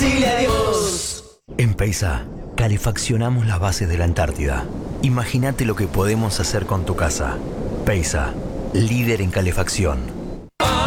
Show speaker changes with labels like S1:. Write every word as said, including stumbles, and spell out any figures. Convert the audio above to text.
S1: decile adiós.
S2: En Peisa, calefaccionamos las bases de la Antártida. Imagínate lo que podemos hacer con tu casa. Peisa, líder en calefacción.